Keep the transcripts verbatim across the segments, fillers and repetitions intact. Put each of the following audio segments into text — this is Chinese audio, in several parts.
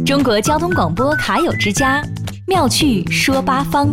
中国交通广播卡友之家，妙趣说八方。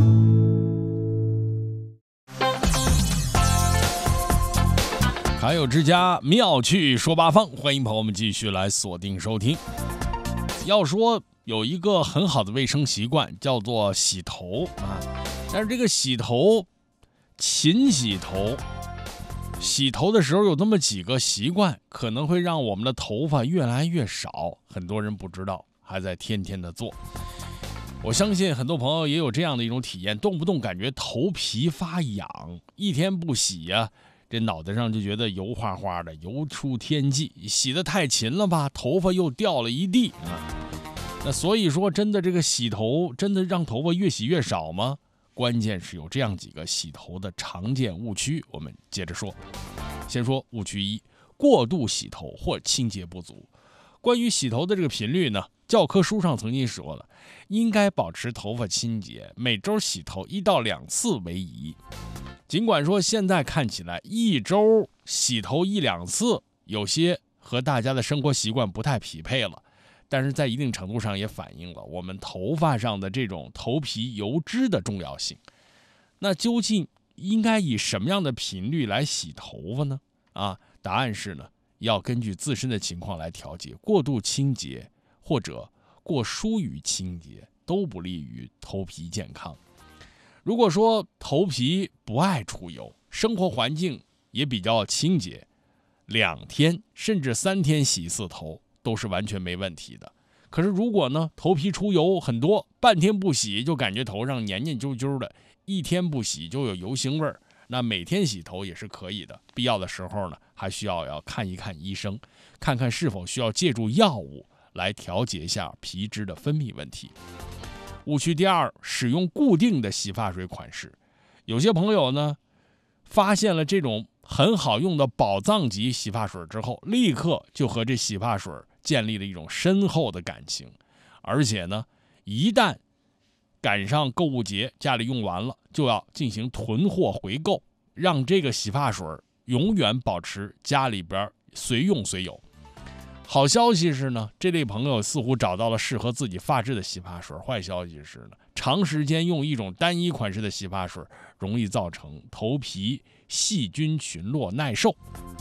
卡友之家，妙趣说八方，欢迎朋友们继续来锁定收听。要说有一个很好的卫生习惯，叫做洗头啊，但是这个洗头，勤洗头。洗头的时候有这么几个习惯，可能会让我们的头发越来越少，很多人不知道，还在天天的做。我相信很多朋友也有这样的一种体验，动不动感觉头皮发痒，一天不洗呀、啊，这脑袋上就觉得油花花的，油出天际，洗得太勤了吧，头发又掉了一地啊。那所以说，真的这个洗头真的让头发越洗越少吗？关键是有这样几个洗头的常见误区，我们接着说。先说误区一，过度洗头或清洁不足。关于洗头的这个频率呢，教科书上曾经说了，应该保持头发清洁，每周洗头一到两次为宜。尽管说现在看起来一周洗头一两次，有些和大家的生活习惯不太匹配了，但是在一定程度上也反映了我们头发上的这种头皮油脂的重要性。那究竟应该以什么样的频率来洗头发呢？啊，答案是呢，要根据自身的情况来调节。过度清洁或者过疏于清洁都不利于头皮健康。如果说头皮不爱出油，生活环境也比较清洁，两天甚至三天洗一次头都是完全没问题的。可是如果呢，头皮出油很多，半天不洗就感觉头上黏黏揪揪的，一天不洗就有油腥味儿，那每天洗头也是可以的。必要的时候呢，还需要要看一看医生，看看是否需要借助药物来调节一下皮脂的分泌问题。误区第二，使用固定的洗发水款式。有些朋友呢，发现了这种很好用的宝藏级洗发水之后，立刻就和这洗发水建立了一种深厚的感情，而且呢，一旦赶上购物节，家里用完了，就要进行囤货回购，让这个洗发水永远保持家里边随用随有。好消息是呢，这类朋友似乎找到了适合自己发质的洗发水。坏消息是呢，长时间用一种单一款式的洗发水，容易造成头皮细菌群落耐受。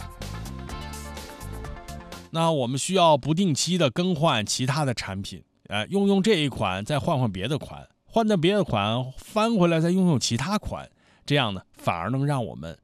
那我们需要不定期的更换其他的产品，呃，用用这一款，再换换别的款，换到别的款，翻回来再用用其他款，这样呢，反而能让我们